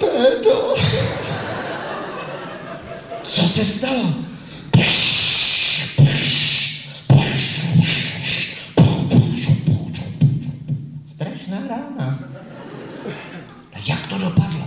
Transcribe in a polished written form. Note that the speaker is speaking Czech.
Pédo. Co se stalo? Strašná rána. A jak to dopadlo?